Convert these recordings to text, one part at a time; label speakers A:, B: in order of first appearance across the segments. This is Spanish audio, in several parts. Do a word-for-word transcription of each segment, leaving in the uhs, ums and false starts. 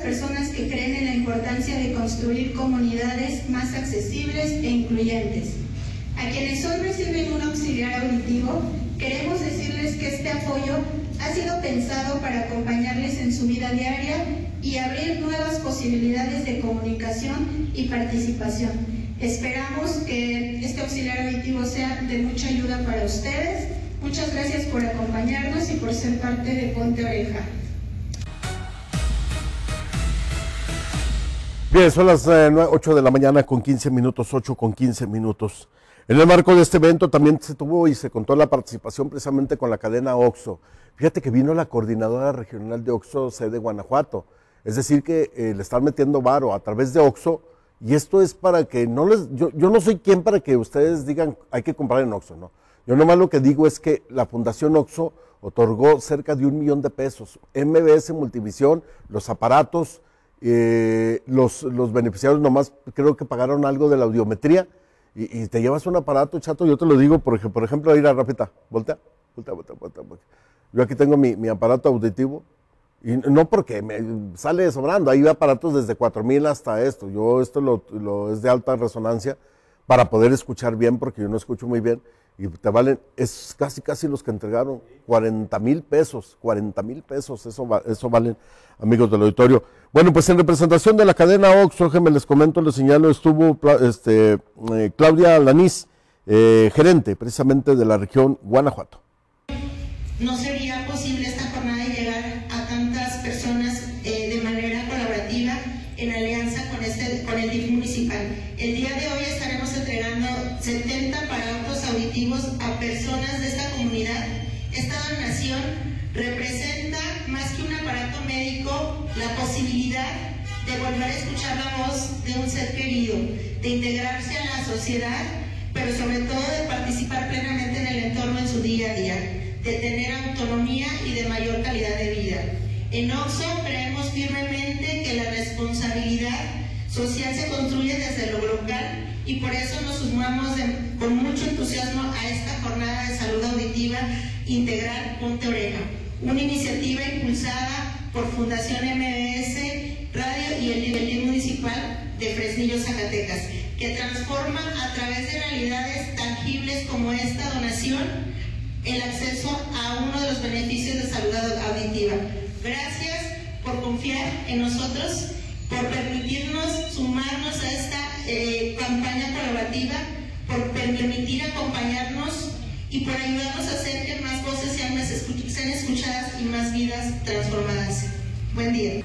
A: personas que creen en la importancia de construir comunidades más accesibles e incluyentes. A quienes hoy reciben un auxiliar auditivo, queremos decirles que este apoyo ha sido pensado para acompañarles en su vida diaria y abrir nuevas posibilidades de comunicación y participación. Esperamos que este auxiliar auditivo sea de mucha ayuda para ustedes. Muchas gracias por acompañarnos y por ser parte de Ponte Oreja.
B: Bien, son las eh, ocho de la mañana con quince minutos, ocho con quince minutos. En el marco de este evento también se tuvo y se contó la participación precisamente con la cadena OXXO. Fíjate que vino la coordinadora regional de OXXO sede Guanajuato. Es decir que eh, le están metiendo varo a través de OXXO, y esto es para que no les... Yo, yo no soy quien para que ustedes digan hay que comprar en OXXO, ¿no? Yo nomás lo que digo es que la Fundación OXXO otorgó cerca de un millón de pesos. M B S Multivisión, los aparatos, eh, los, los beneficiarios nomás creo que pagaron algo de la audiometría, y, y te llevas un aparato, chato. Yo te lo digo porque, por ejemplo, ir a Rapita, voltea, voltea, voltea, voltea, voltea. Yo aquí tengo mi, mi aparato auditivo, y no porque me sale sobrando, hay aparatos desde cuatro mil hasta esto. Yo esto lo, lo es de alta resonancia para poder escuchar bien, porque yo no escucho muy bien, y te valen, es casi casi los que entregaron, cuarenta mil pesos, cuarenta mil pesos, eso, eso valen, amigos del auditorio. Bueno, pues en representación de la cadena OXXO, que me les comento, les señalo, estuvo este, eh, Claudia Lanís, eh, gerente precisamente de la región Guanajuato.
A: No sería posible esta jornada de llegar a tantas personas eh, de manera colaborativa en alianza con, este, con el D I F municipal. El día de hoy estaremos entregando setenta aparatos auditivos a personas de esta comunidad. Esta donación representa, más que un aparato médico, la posibilidad de volver a escuchar la voz de un ser querido, de integrarse a la sociedad, pero sobre todo de participar plenamente en el entorno en su día a día, de tener autonomía y de mayor calidad de vida. En OXXO creemos firmemente que la responsabilidad social se construye desde lo local, y por eso nos sumamos de, con mucho entusiasmo a esta jornada de salud auditiva integral Ponte Oreja, una iniciativa impulsada por Fundación M B S Radio y el D I F municipal de Fresnillo, Zacatecas, que transforma a través de realidades tangibles como esta donación el acceso a uno de los beneficios de salud auditiva. Gracias por confiar en nosotros, por permitirnos sumarnos a esta eh, campaña colaborativa, por permitir acompañarnos y por ayudarnos a hacer que más voces sean, más escuch- sean escuchadas y más vidas transformadas. Buen día.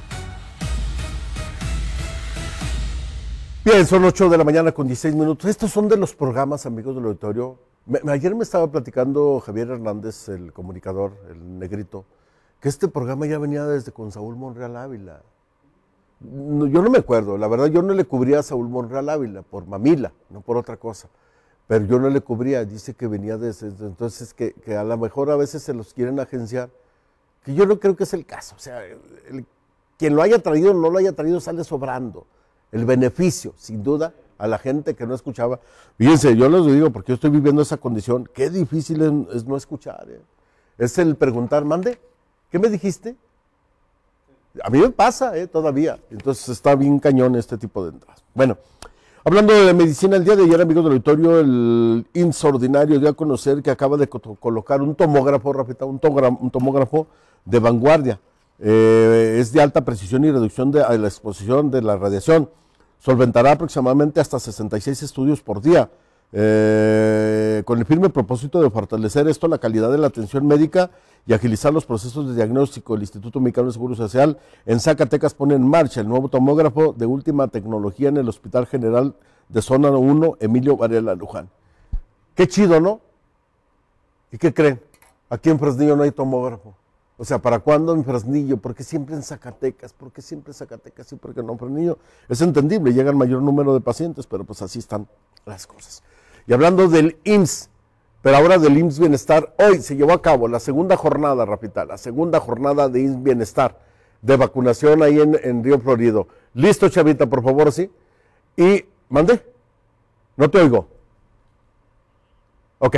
B: Bien, son ocho de la mañana con dieciséis minutos. Estos son de los programas, amigos del auditorio. Me, ayer me estaba platicando Javier Hernández, el comunicador, el negrito, que este programa ya venía desde con Saúl Monreal Ávila. No, yo no me acuerdo, la verdad yo no le cubría a Saúl Monreal Ávila por mamila, no por otra cosa, pero yo no le cubría, dice que venía desde, entonces que, que a lo mejor a veces se los quieren agenciar, que yo no creo que es el caso, o sea, el, quien lo haya traído o no lo haya traído sale sobrando, el beneficio, sin duda, a la gente que no escuchaba. Fíjense, yo les digo, porque yo estoy viviendo esa condición, qué difícil es, es no escuchar, ¿eh? Es el preguntar, mande, ¿qué me dijiste? A mí me pasa eh, todavía, entonces está bien cañón este tipo de entradas. Bueno, hablando de medicina, el día de ayer, amigos del auditorio, el I M S S ordinario dio a conocer que acaba de co- colocar un tomógrafo, Rafita, un, togra- un tomógrafo de vanguardia. Eh, es de alta precisión y reducción de, de la exposición de la radiación. Solventará aproximadamente hasta sesenta y seis estudios por día, eh, con el firme propósito de fortalecer esto, la calidad de la atención médica y agilizar los procesos de diagnóstico. El Instituto Mexicano de Seguro Social en Zacatecas pone en marcha el nuevo tomógrafo de última tecnología en el Hospital General de Zona uno, Emilio Varela Luján. Qué chido, ¿no? ¿Y qué creen? Aquí en Fresnillo no hay tomógrafo. O sea, ¿para cuándo en Fresnillo? ¿Por qué siempre en Zacatecas? ¿Por qué siempre en Zacatecas? Sí, porque no en Fresnillo. Es entendible, llega el mayor número de pacientes, pero pues así están las cosas. Y hablando del I M S S, pero ahora del I M S S Bienestar, hoy se llevó a cabo la segunda jornada, Rafita, la segunda jornada de I M S S Bienestar, de vacunación ahí en, en Río Florido. Listo, Chavita, por favor, sí. Y, ¿mande? No te oigo. Ok.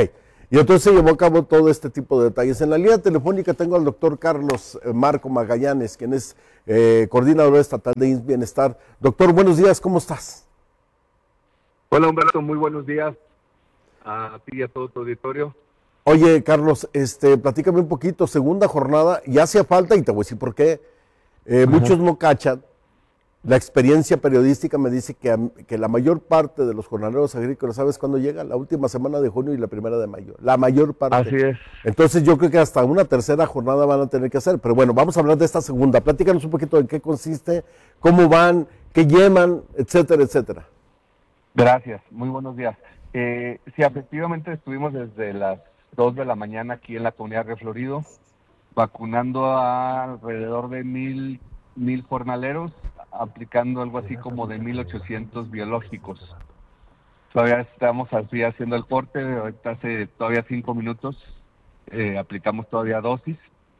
B: Y entonces se llevó a cabo todo este tipo de detalles. En la línea telefónica tengo al doctor Carlos eh, Marco Magallanes, quien es eh, coordinador estatal de I M S S Bienestar. Doctor, buenos días, ¿cómo estás?
C: Hola Humberto, muy buenos días a ti y a todo tu auditorio.
B: Oye, Carlos, este, platícame un poquito, segunda jornada, y hacía falta, y te voy a decir por qué. Eh, muchos no cachan. La experiencia periodística me dice que, que la mayor parte de los jornaleros agrícolas, ¿sabes cuándo llega? La última semana de junio y la primera de mayo. La mayor parte.
C: Así es.
B: Entonces yo creo que hasta una tercera jornada van a tener que hacer. Pero bueno, vamos a hablar de esta segunda. Platícanos un poquito en qué consiste, cómo van, qué llevan, etcétera, etcétera.
C: Gracias, muy buenos días. Eh, sí, efectivamente estuvimos desde las dos de la mañana aquí en la comunidad de Florido, vacunando a alrededor de mil, mil jornaleros, aplicando algo así como de mil ochocientos biológicos. Todavía estamos así haciendo el corte, ahorita hace todavía cinco minutos, eh, aplicamos todavía dosis,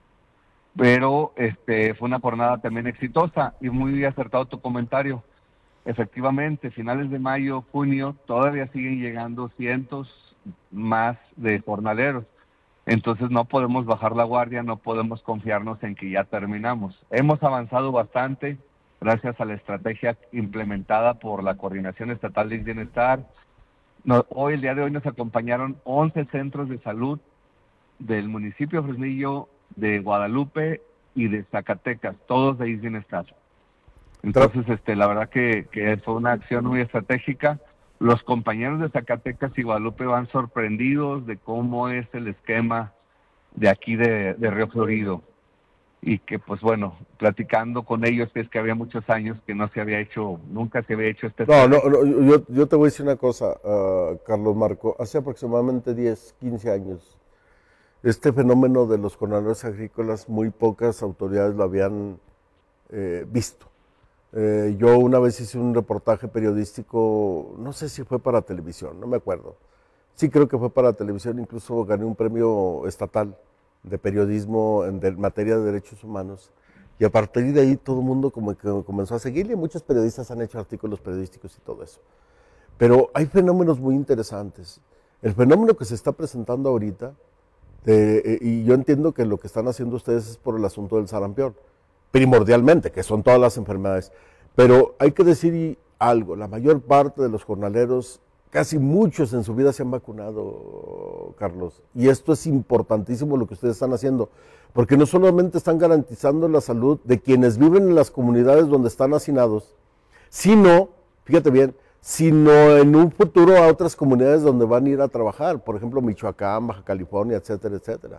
C: pero este fue una jornada también exitosa y muy acertado tu comentario. Efectivamente, finales de mayo, junio, todavía siguen llegando cientos más de jornaleros. Entonces no podemos bajar la guardia, no podemos confiarnos en que ya terminamos. Hemos avanzado bastante gracias a la estrategia implementada por la Coordinación Estatal de Bienestar. No, hoy, el día de hoy, nos acompañaron once centros de salud del municipio de Fresnillo, de Guadalupe y de Zacatecas, todos de Bienestar. Entonces, este, la verdad que, que fue una acción muy estratégica. Los compañeros de Zacatecas y Guadalupe van sorprendidos de cómo es el esquema de aquí de, de Río Florido. Y que, pues bueno, platicando con ellos, es que había muchos años que no se había hecho, nunca se había hecho este...
B: No, no, no yo, yo te voy a decir una cosa, uh, Carlos Marco. Hace aproximadamente diez, quince años, este fenómeno de los jornaleros agrícolas, muy pocas autoridades lo habían eh, visto. Eh, yo una vez hice un reportaje periodístico, no sé si fue para televisión, no me acuerdo. Sí creo que fue para televisión, incluso gané un premio estatal de periodismo en de, materia de derechos humanos. Y a partir de ahí todo el mundo como que comenzó a seguirle, y muchos periodistas han hecho artículos periodísticos y todo eso. Pero hay fenómenos muy interesantes. El fenómeno que se está presentando ahorita, de, eh, y yo entiendo que lo que están haciendo ustedes es por el asunto del sarampión, primordialmente, que son todas las enfermedades. Pero hay que decir algo, la mayor parte de los jornaleros, casi muchos en su vida se han vacunado, Carlos. Y esto es importantísimo lo que ustedes están haciendo, porque no solamente están garantizando la salud de quienes viven en las comunidades donde están hacinados, sino, fíjate bien, sino en un futuro a otras comunidades donde van a ir a trabajar, por ejemplo, Michoacán, Baja California, etcétera, etcétera.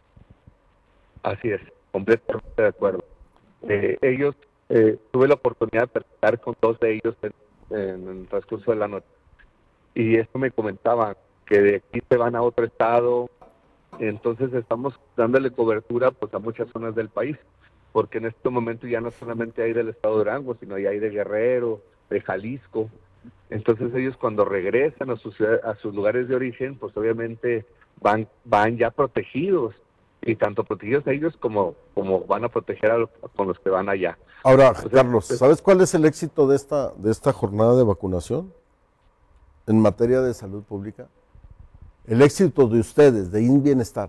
C: Así es, completamente de acuerdo. Eh, ellos, eh, tuve la oportunidad de platicar con dos de ellos en, en el transcurso de la noche, y esto me comentaban, que de aquí se van a otro estado, entonces estamos dándole cobertura pues a muchas zonas del país, porque en este momento ya no solamente hay del estado de Durango, sino ya hay de Guerrero, de Jalisco. Entonces ellos cuando regresan a sus, a sus lugares de origen, pues obviamente van, van ya protegidos, y tanto protegidos a ellos como, como van a proteger a los, con los que van allá.
B: Ahora,
C: Entonces,
B: Carlos, ¿sabes cuál es el éxito de esta, de esta jornada de vacunación en materia de salud pública? El éxito de ustedes, de I M S S Bienestar.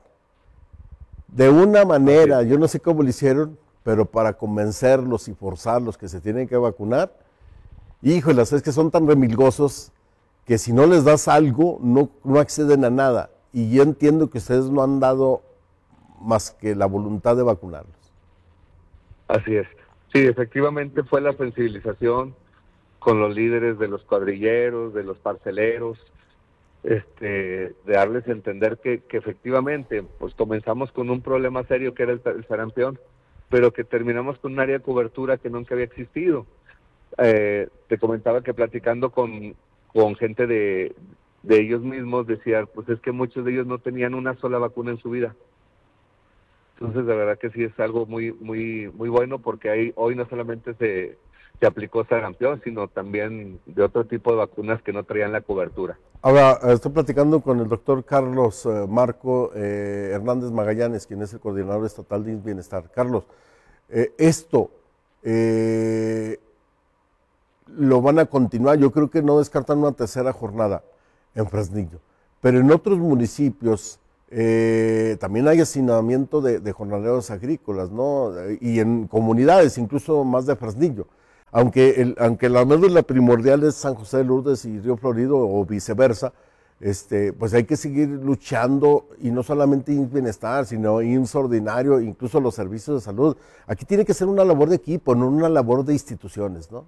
B: De una manera, yo no sé cómo lo hicieron, pero para convencerlos y forzarlos que se tienen que vacunar, híjolas, es que son tan remilgosos que si no les das algo, no, no acceden a nada. Y yo entiendo que ustedes no han dado más que la voluntad de vacunarlos.
C: Así es. Sí, efectivamente fue la sensibilización con los líderes de los cuadrilleros, de los parceleros, este, de darles a entender que, que efectivamente, pues comenzamos con un problema serio que era el, el sarampión, pero que terminamos con un área de cobertura que nunca había existido. Eh, te comentaba que platicando con, con gente de, de ellos mismos, decía, pues es que muchos de ellos no tenían una sola vacuna en su vida. Entonces, de verdad que sí es algo muy muy muy bueno, porque ahí hoy no solamente se, se aplicó sarampión, sino también de otro tipo de vacunas que no traían la cobertura.
B: Ahora, estoy platicando con el doctor Carlos eh, Marco eh, Hernández Magallanes, quien es el coordinador estatal de I M S S Bienestar. Carlos, eh, esto eh, lo van a continuar, yo creo que no descartan una tercera jornada en Fresnillo, pero en otros municipios eh, también hay hacinamiento de, de jornaleros agrícolas, ¿no? Y en comunidades, incluso más de Fresnillo. Aunque, el, aunque la médula primordial es San José de Lourdes y Río Florido o viceversa, este, pues hay que seguir luchando, y no solamente I M S S Bienestar, sino I M S S Ordinario, incluso los servicios de salud. Aquí tiene que ser una labor de equipo, no una labor de instituciones, ¿no?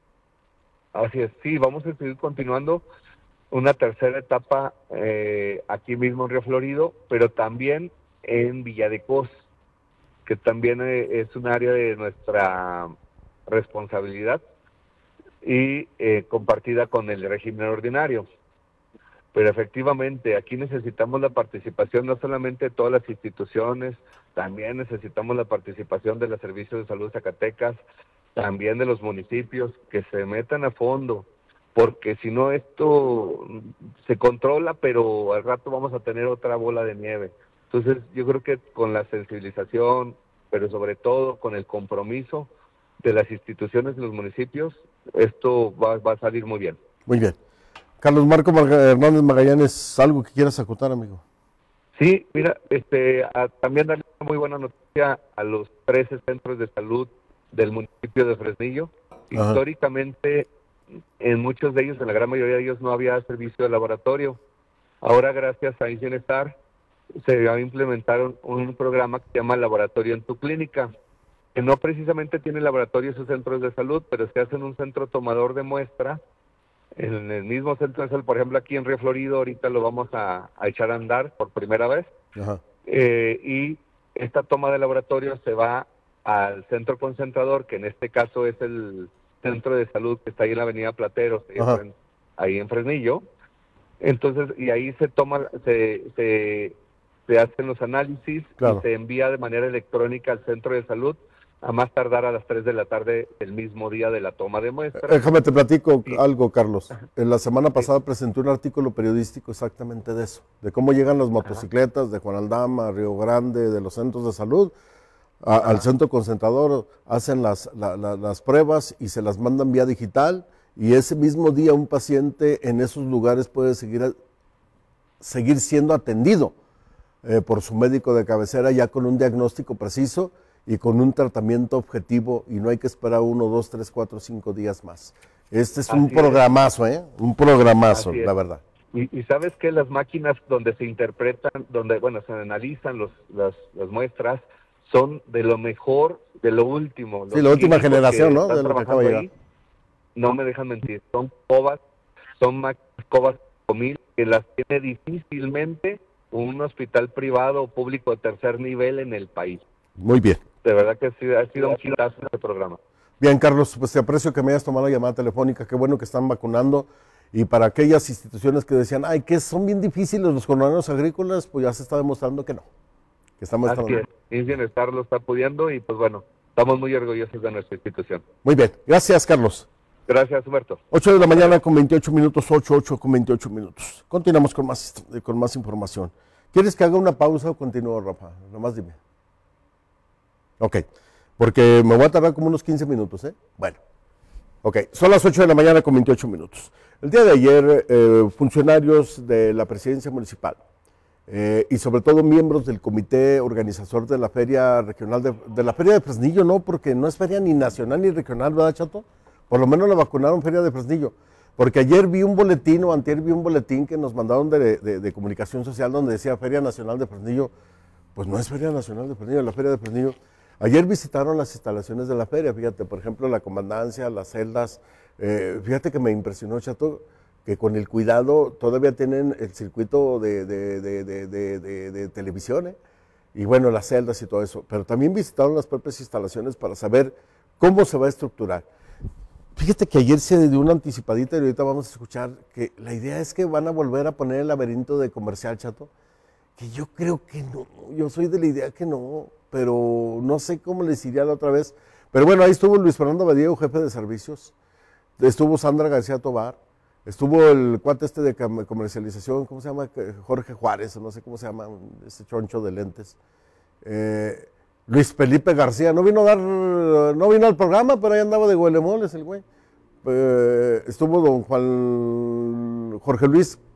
C: Así es, sí, vamos a seguir continuando una tercera etapa eh, aquí mismo en Río Florido, pero también en Villa de Cos, que también eh, es un área de nuestra responsabilidad y eh, compartida con el régimen ordinario. Pero efectivamente aquí necesitamos la participación no solamente de todas las instituciones, también necesitamos la participación de los servicios de salud de Zacatecas, también de los municipios, que se metan a fondo, porque si no esto se controla, pero al rato vamos a tener otra bola de nieve. Entonces yo creo que con la sensibilización, pero sobre todo con el compromiso de las instituciones de los municipios, esto va, va a salir muy bien.
B: Muy bien. Carlos Marco Marga- Hernández Magallanes, ¿algo que quieras acotar, amigo?
C: Sí, mira, este, a, también darle una muy buena noticia a los trece centros de salud del municipio de Fresnillo.
B: Ajá.
C: Históricamente, en muchos de ellos, en la gran mayoría de ellos, no había servicio de laboratorio. Ahora, gracias a I M S S Bienestar, se va a implementar un, un programa que se llama Laboratorio en tu Clínica, que no precisamente tiene laboratorio esos centros de salud, pero se hace en un centro tomador de muestra, en el mismo centro de salud. Por ejemplo, aquí en Río Florido, ahorita lo vamos a, a echar a andar por primera vez.
B: Ajá.
C: Eh, y esta toma de laboratorio se va al centro concentrador, que en este caso es el centro de salud que está ahí en la avenida Plateros, ahí en, ahí en Fresnillo. Entonces, y ahí se toma, se, se, se hacen los análisis,
B: claro,
C: y se envía de manera electrónica al centro de salud, a más tardar a las tres de la tarde del mismo día de la toma de muestra.
B: Déjame te platico
C: Sí.
B: algo, Carlos. En la semana pasada presenté un artículo periodístico exactamente de eso, de cómo llegan las motocicletas Ajá. de Juan Aldama, Río Grande, de los centros de salud, a, al centro concentrador, hacen las, la, la, las pruebas y se las mandan vía digital, y ese mismo día un paciente en esos lugares puede seguir, seguir siendo atendido eh, por su médico de cabecera, ya con un diagnóstico preciso y con un tratamiento objetivo, y no hay que esperar uno, dos, tres, cuatro, cinco días más. Este es Así un programazo, es. ¿eh? Un programazo, la verdad.
C: Y, y sabes que las máquinas donde se interpretan, donde, bueno, se analizan los, las, las muestras, son de lo mejor, de lo último.
B: Sí, la última generación, ¿no? De lo que acaba de llegar.
C: Ahí, no me dejan mentir, son cobas, son máquinas cobas mil que las tiene difícilmente un hospital privado o público de tercer nivel en el país.
B: Muy bien.
C: De verdad que ha sido, ha sido un hitazo este programa.
B: Bien, Carlos, pues te aprecio que me hayas tomado la llamada telefónica. Qué bueno que están vacunando. Y para aquellas instituciones que decían, ay, que son bien difíciles los jornaleros agrícolas, pues ya se está demostrando que no. Que estamos
C: Así es, I M S S Bienestar lo está apoyando, y pues bueno, estamos muy orgullosos de nuestra institución.
B: Muy bien, gracias, Carlos.
C: Gracias, Humberto.
B: ocho de la mañana con veintiocho minutos, ocho, ocho con veintiocho minutos. Continuamos con más, con más información. ¿Quieres que haga una pausa o continúo, Rafa? Nomás dime. Ok, porque me voy a tardar como unos quince minutos, ¿eh? Bueno, ok, son las ocho de la mañana con veintiocho minutos. El día de ayer, eh, funcionarios de la presidencia municipal eh, y sobre todo miembros del comité organizador de la feria regional, de, de la feria de Fresnillo, no, porque no es feria ni nacional ni regional, ¿verdad, Chato? Por lo menos la vacunaron feria de Fresnillo. Porque ayer vi un boletín, o antier vi un boletín que nos mandaron de, de, de comunicación social donde decía Feria Nacional de Fresnillo. Pues no es Feria Nacional de Fresnillo, la Feria de Fresnillo. Ayer visitaron las instalaciones de la feria, fíjate, por ejemplo, la comandancia, las celdas. Eh, fíjate que me impresionó, Chato, que con el cuidado todavía tienen el circuito de, de, de, de, de, de, de televisión, ¿eh? Y bueno, las celdas y todo eso. Pero también visitaron las propias instalaciones para saber cómo se va a estructurar. Fíjate que ayer se dio una anticipadita y ahorita vamos a escuchar que la idea es que van a volver a poner el laberinto de comercial, Chato, que yo creo que no, yo soy de la idea que no, pero no sé cómo les iría la otra vez. Pero bueno, ahí estuvo Luis Fernando Badiego, jefe de servicios, estuvo Sandra García Tobar, estuvo el cuate este de comercialización, ¿cómo se llama? Jorge Juárez, no sé cómo se llama, ese choncho de lentes. Eh, Luis Felipe García, no vino a dar, no vino al programa, pero ahí andaba de huelemoles el güey. Eh, estuvo don Juan, Jorge Luis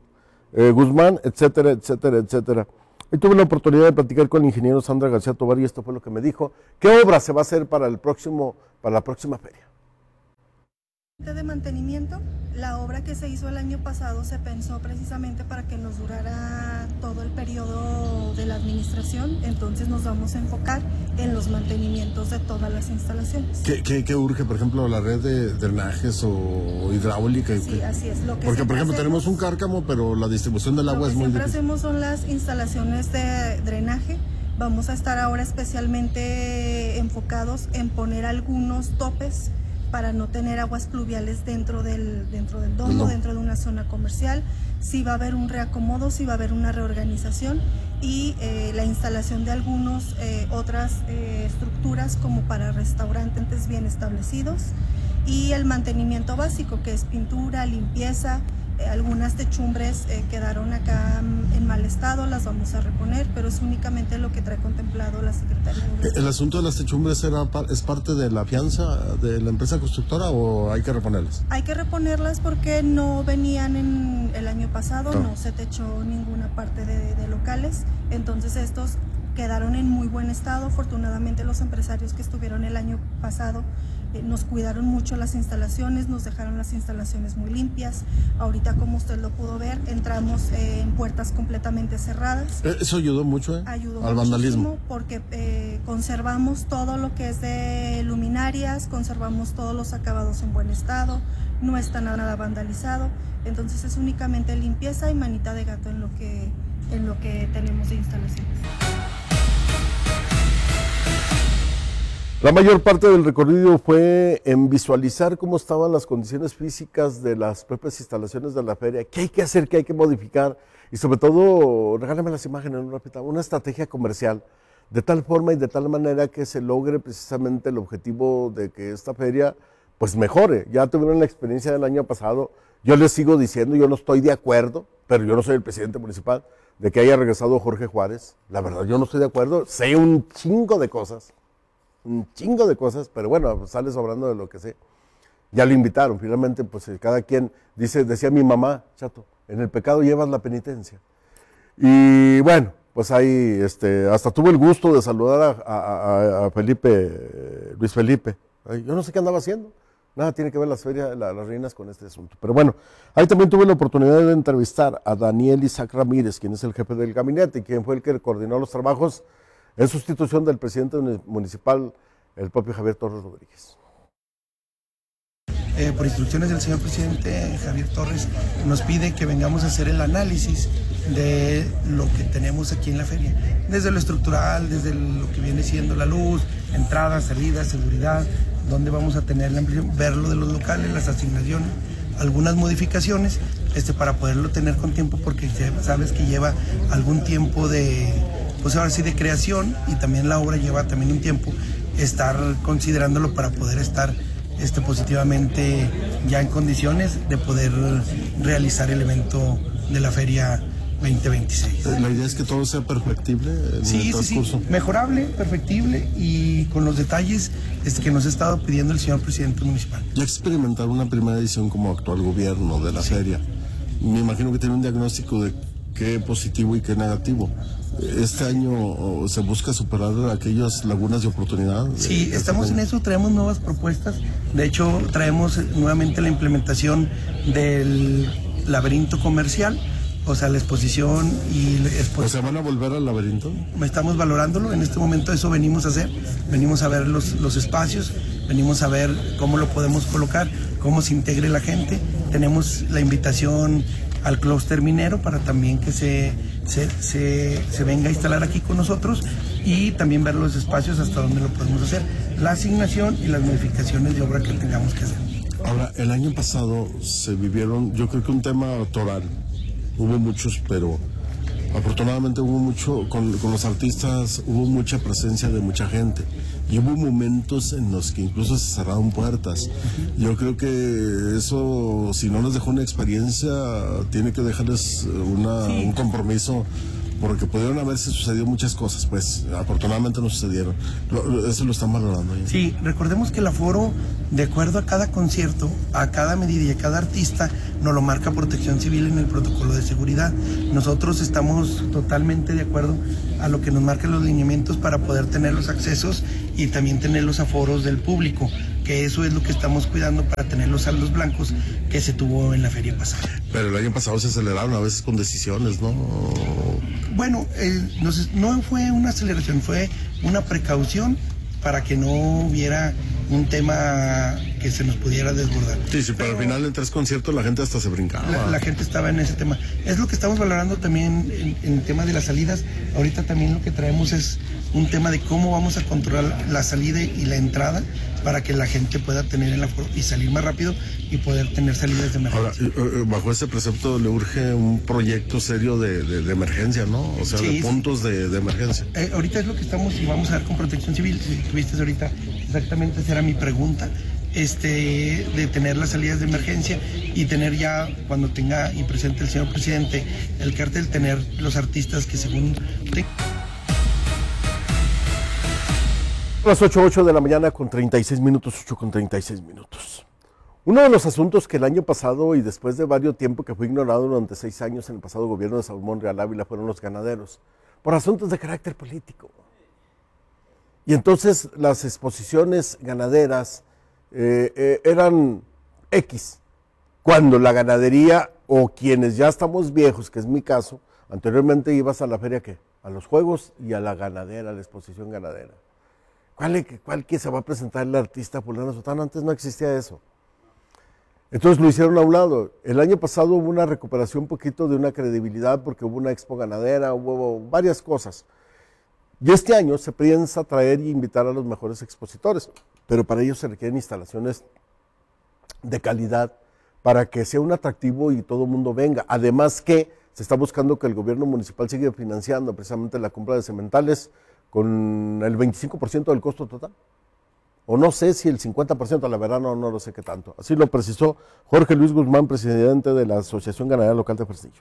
B: eh, Guzmán, etcétera, etcétera, etcétera. Y tuve la oportunidad de platicar con el ingeniero Sandra García Tovar y esto fue lo que me dijo. ¿Qué obra se va a hacer para el próximo, para la próxima feria?
D: De mantenimiento, la obra que se hizo el año pasado se pensó precisamente para que nos durara todo el periodo de la administración, entonces nos vamos a enfocar en los mantenimientos de todas las instalaciones.
B: ¿Qué, qué, qué urge, por ejemplo, la red de drenajes o hidráulica?
D: Sí, así es. Lo que
B: Porque, por ejemplo,
D: hacemos,
B: tenemos un cárcamo, pero la distribución del agua es muy difícil.
D: Lo que siempre hacemos son las instalaciones de drenaje. Vamos a estar ahora especialmente enfocados en poner algunos topes para no tener aguas pluviales dentro del, dentro del domo, no. dentro de una zona comercial. Sí va a haber un reacomodo, sí va a haber una reorganización y eh, la instalación de algunas eh, otras eh, estructuras como para restaurantes bien establecidos y el mantenimiento básico que es pintura, limpieza. Eh, algunas techumbres eh, quedaron acá en mal estado, las vamos a reponer, pero es únicamente lo que trae contemplado la Secretaría de Obras.
B: ¿El asunto de las techumbres era, es parte de la fianza de la empresa constructora o hay que reponerlas?
D: Hay que reponerlas porque no venían en el año pasado, no, no se techó ninguna parte de, de locales, entonces estos quedaron en muy buen estado. Afortunadamente los empresarios que estuvieron el año pasado eh, nos cuidaron mucho las instalaciones, nos dejaron las instalaciones muy limpias. Ahorita, como usted lo pudo ver, entramos eh, en puertas completamente cerradas.
B: Eso ayudó mucho, ¿eh?
D: Ayudó
B: al vandalismo.
D: Porque eh, conservamos todo lo que es de luminarias, conservamos todos los acabados en buen estado, no está nada vandalizado. Entonces es únicamente limpieza y manita de gato en lo que, en lo que tenemos de instalaciones.
B: La mayor parte del recorrido fue en visualizar cómo estaban las condiciones físicas de las propias instalaciones de la feria, qué hay que hacer, qué hay que modificar y sobre todo, regálame las imágenes, ¿no? Una estrategia comercial de tal forma y de tal manera que se logre precisamente el objetivo de que esta feria pues mejore. Ya tuvieron la experiencia del año pasado, yo les sigo diciendo, yo no estoy de acuerdo, pero yo no soy el presidente municipal, de que haya regresado Jorge Juárez. La verdad, yo no estoy de acuerdo, sé un chingo de cosas. un chingo de cosas, pero bueno, pues sale sobrando de lo que sé. Ya lo invitaron, finalmente, pues cada quien, dice, decía mi mamá, Chato, en el pecado llevas la penitencia. Y bueno, pues ahí, este, hasta tuve el gusto de saludar a, a, a Felipe, Luis Felipe. Ay, yo no sé qué andaba haciendo, nada tiene que ver las ferias, la, las reinas con este asunto. Pero bueno, ahí también tuve la oportunidad de entrevistar a Daniel Isaac Ramírez, quien es el jefe del gabinete y quien fue el que coordinó los trabajos en sustitución del presidente municipal, el propio Javier Torres Rodríguez.
E: Eh, por instrucciones del señor presidente, Javier Torres nos pide que vengamos a hacer el análisis de lo que tenemos aquí en la feria, desde lo estructural, desde lo que viene siendo la luz, entradas, salidas, seguridad, dónde vamos a tener la ampliación, ver lo de los locales, las asignaciones, algunas modificaciones, este, para poderlo tener con tiempo, porque sabes que lleva algún tiempo de, pues ahora sí, de creación, y también la obra lleva también un tiempo estar considerándolo para poder estar este, positivamente ya en condiciones de poder realizar el evento de la feria veinte veintiséis.
B: La idea es que todo sea perfectible en
E: sí,
B: el transcurso.
E: Sí, sí, mejorable, perfectible y con los detalles este, que nos ha estado pidiendo el señor presidente municipal.
B: Ya experimentaron una primera edición como actual gobierno de la sí. feria. Me imagino que tiene un diagnóstico de qué positivo y qué negativo. ¿Este año se busca superar aquellas lagunas de oportunidad?
E: Sí, estamos en eso, traemos nuevas propuestas. De hecho, traemos nuevamente la implementación del laberinto comercial, o sea, la exposición y... La expo-
B: ¿O sea, van a volver al laberinto?
E: Estamos valorándolo, en este momento eso venimos a hacer. Venimos a ver los, los espacios, venimos a ver cómo lo podemos colocar, cómo se integre la gente. Tenemos la invitación al clúster minero para también que se, se, se, se venga a instalar aquí con nosotros y también ver los espacios hasta donde lo podemos hacer, la asignación y las modificaciones de obra que tengamos que hacer.
B: Ahora, el año pasado se vivieron, yo creo que un tema toral, hubo muchos, pero afortunadamente hubo mucho, con, con los artistas hubo mucha presencia de mucha gente y hubo momentos en los que incluso se cerraron puertas. Yo creo que eso, si no les dejó una experiencia, tiene que dejarles una, sí. un compromiso porque pudieron haberse sucedido muchas cosas, pues afortunadamente no sucedieron. Lo, eso lo están valorando. ¿Eh?
E: Sí, recordemos que el aforo, de acuerdo a cada concierto, a cada medida y a cada artista, nos lo marca Protección Civil en el protocolo de seguridad. Nosotros estamos totalmente de acuerdo a lo que nos marcan los lineamientos para poder tener los accesos y también tener los aforos del público, que eso es lo que estamos cuidando para tener los saldos blancos que se tuvo en la feria pasada.
B: Pero el año pasado se aceleraron a veces con decisiones, ¿no?
E: Bueno, eh, nos, no fue una aceleración, fue una precaución para que no hubiera un tema que se nos pudiera desbordar.
B: Sí, sí, pero, pero al final en tres conciertos la gente hasta se brincaba.
E: La, la gente estaba en ese tema. Es lo que estamos valorando también en, en el tema de las salidas. Ahorita también lo que traemos es un tema de cómo vamos a controlar la salida y la entrada para que la gente pueda tener el aforo y salir más rápido y poder tener salidas de emergencia.
B: Ahora, bajo ese precepto le urge un proyecto serio de, de, de emergencia, ¿no? O sea, sí, de puntos sí. de, de emergencia.
E: Eh, ahorita es lo que estamos y vamos a ver con Protección Civil. Si tuviste ahorita, exactamente esa era mi pregunta, este, de tener las salidas de emergencia y tener ya, cuando tenga y presente el señor presidente el cartel, tener los artistas que según...
B: A las ocho, ocho de la mañana con treinta y seis minutos, ocho con treinta y seis minutos. Uno de los asuntos que el año pasado y después de varios tiempo que fue ignorado durante seis años en el pasado gobierno de Salomón Real Ávila fueron los ganaderos, por asuntos de carácter político. Y entonces las exposiciones ganaderas eh, eh, eran X, cuando la ganadería o quienes ya estamos viejos, que es mi caso, anteriormente ibas a la feria, ¿qué? A los juegos y a la ganadera, a la exposición ganadera. ¿Cuál, cuál que se va a presentar el artista fulano sotano? Antes no existía eso. Entonces lo hicieron a un lado. El año pasado hubo una recuperación un poquito de una credibilidad porque hubo una expo ganadera, hubo varias cosas. Y este año se piensa traer y invitar a los mejores expositores, pero para ello se requieren instalaciones de calidad para que sea un atractivo y todo el mundo venga. Además que se está buscando que el gobierno municipal siga financiando precisamente la compra de cementales con el veinticinco por ciento del costo total. O no sé si el cincuenta por ciento, la verdad no, no lo sé qué tanto. Así lo precisó Jorge Luis Guzmán, presidente de la Asociación Ganadera Local de Fresnillo.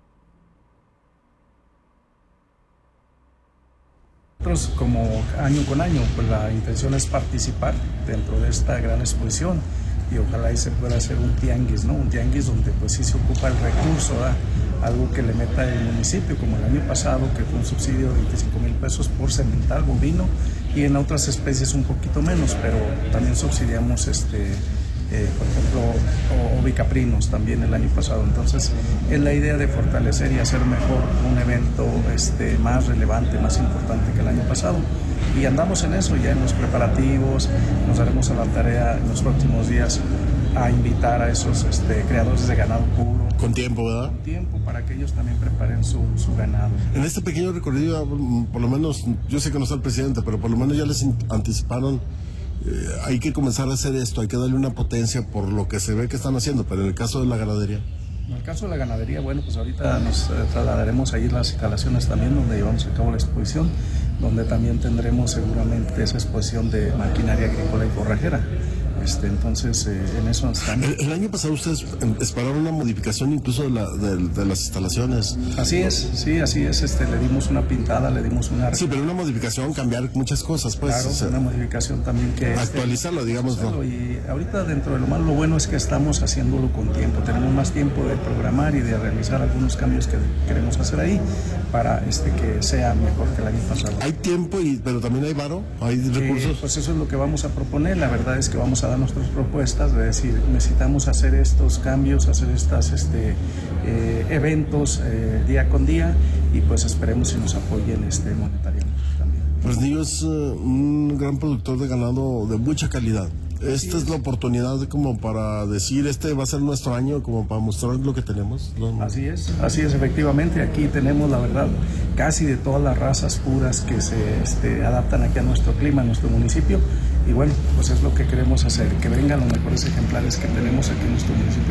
F: Nosotros, como año con año, pues la intención es participar dentro de esta gran exposición y ojalá ahí se pueda hacer un tianguis, ¿no? Un tianguis donde pues sí se ocupa el recurso, ¿verdad? Algo que le meta el municipio, como el año pasado, que fue un subsidio de veinticinco mil pesos por semental bovino, y en otras especies un poquito menos, pero también subsidiamos, este, eh, por ejemplo, ovicaprinos también el año pasado. Entonces, es la idea de fortalecer y hacer mejor un evento este, más relevante, más importante que el año pasado. Y andamos en eso, ya en los preparativos, nos daremos a la tarea en los próximos días a invitar a esos este, creadores de ganado puro.
B: Con tiempo, ¿verdad?
F: Con tiempo, para que ellos también preparen su, su ganado.
B: En este pequeño recorrido, por lo menos, yo sé que no está el presidente, pero por lo menos ya les anticiparon, eh, hay que comenzar a hacer esto, hay que darle una potencia por lo que se ve que están haciendo, pero en el caso de la ganadería.
F: En el caso de la ganadería, bueno, pues ahorita nos eh, trasladaremos ahí las instalaciones también donde llevamos a cabo la exposición, donde también tendremos seguramente esa exposición de maquinaria agrícola y forrajera. Este, entonces, eh, en eso están.
B: El, el año pasado ustedes esperaron una modificación incluso de, la, de, de las instalaciones.
F: Así es, sí, así es. Este, le dimos una pintada, le dimos una.
B: Sí, pero una modificación, cambiar muchas cosas, pues.
F: Claro,
B: o sea,
F: una modificación también que.
B: Actualizarlo, este, digamos, ¿no?
F: Y ahorita, dentro de lo malo, lo bueno es que estamos haciéndolo con tiempo. Tenemos más tiempo de programar y de realizar algunos cambios que queremos hacer ahí para este, que sea mejor que el año pasado.
B: Hay tiempo, y, pero también hay varo, hay recursos.
F: Eh, pues eso es lo que vamos a proponer. La verdad es que vamos a dar nuestras propuestas de decir, necesitamos hacer estos cambios, hacer estos este, eh, eventos eh, día con día, y pues esperemos si nos apoyen este, monetariamente también.
B: Fresnillo es uh, un gran productor de ganado de mucha calidad. Esta es. es la oportunidad como para decir, este va a ser nuestro año, como para mostrar lo que tenemos. ¿No?
F: Así es, así es, efectivamente. Aquí tenemos, la verdad, casi de todas las razas puras que se este, adaptan aquí a nuestro clima, a nuestro municipio. Y bueno, pues es lo que queremos hacer, que vengan los mejores ejemplares que tenemos aquí en nuestro municipio.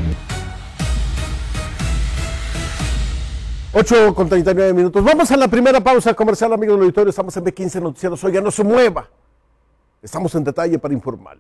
B: ocho con treinta y nueve minutos. Vamos a la primera pausa comercial, amigos del auditorio. Estamos en B quince Noticieros. Oiga, no se mueva. Estamos en detalle para informarle.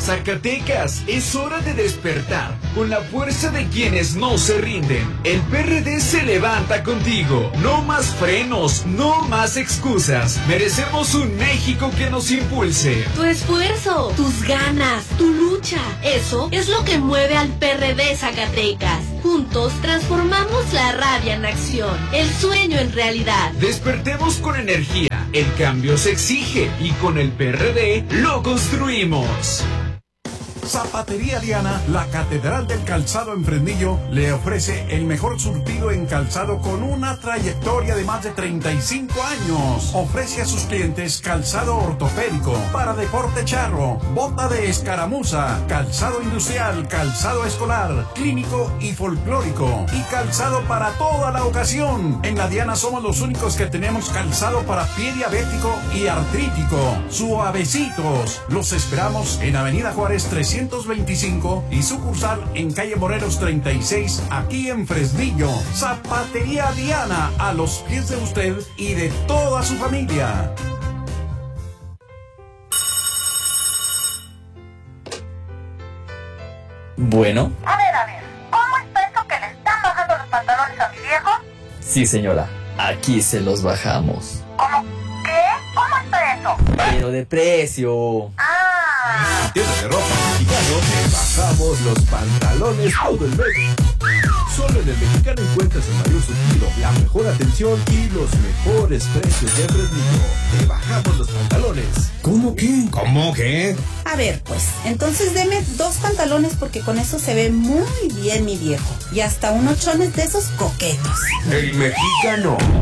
G: Zacatecas, es hora de despertar con la fuerza de quienes no se rinden. El P R D se levanta contigo. No más frenos, no más excusas. Merecemos un México que nos impulse.
H: Tu esfuerzo, tus ganas, tu lucha. Eso es lo que mueve al P R D Zacatecas. Juntos transformamos la rabia en acción, el sueño en realidad.
G: Despertemos con energía. El cambio se exige y con el P R D lo construimos.
I: Zapatería Diana, la catedral del calzado en Fresnillo, le ofrece el mejor surtido en calzado con una trayectoria de más de treinta y cinco años. Ofrece a sus clientes calzado ortopédico, para deporte charro, bota de escaramuza, calzado industrial, calzado escolar, clínico y folclórico, y calzado para toda la ocasión. En la Diana somos los únicos que tenemos calzado para pie diabético y artrítico. Suavecitos. Los esperamos en Avenida Juárez trescientos veinticinco y sucursal en calle Morelos treinta y seis, aquí en Fresnillo. Zapatería Diana, a los pies de usted y de toda su familia.
J: Bueno.
K: A ver, a ver, ¿cómo está eso que le están bajando los pantalones a mi viejo?
J: Sí, señora, aquí se los bajamos.
K: ¿Cómo? ¿Qué? ¿Cómo está eso?
J: Pero de precio.
K: Ah.
L: En tienda de ropa mexicano, te bajamos los pantalones todo el mes. Solo en el Mexicano encuentras el mayor surtido, la mejor atención y los mejores precios de Fresnillo. Te bajamos los pantalones.
M: ¿Cómo qué?
L: ¿Cómo qué?
M: A ver, pues, entonces deme dos pantalones porque con eso se ve muy bien mi viejo. Y hasta unos chones de esos coquetos.
L: El Mexicano.